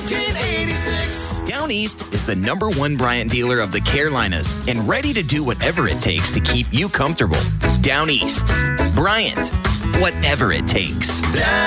1986. Down East is the #1 Bryant dealer of the Carolinas and ready to do whatever it takes to keep you comfortable. Down East. Bryant. Whatever it takes.